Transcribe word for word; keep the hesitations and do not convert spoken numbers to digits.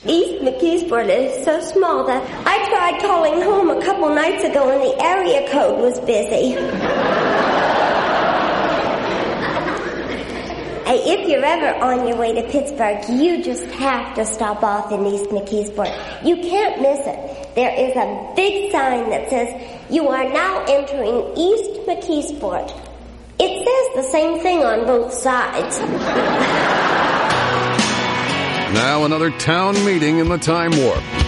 East McKeesport is so small that I tried calling home a couple nights ago and the area code was busy. Hey, if you're ever on your way to Pittsburgh, you just have to stop off in East McKeesport. You can't miss it. There is a big sign that says, "You are now entering East McKeesport." It says the same thing on both sides. Now another town meeting in the Time Warp.